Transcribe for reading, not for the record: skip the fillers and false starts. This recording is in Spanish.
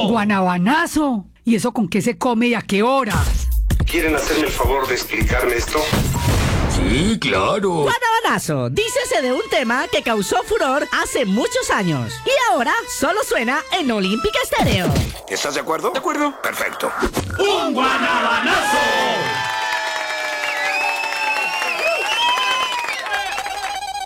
Guanabanazo. ¿Y eso con qué se come y a qué hora? ¿Quieren hacerme el favor de explicarme esto? Sí, claro. Guanabanazo, dícese de un tema que causó furor hace muchos años y ahora solo suena en Olímpica Estéreo. ¿Estás de acuerdo? De acuerdo. Perfecto. ¡Un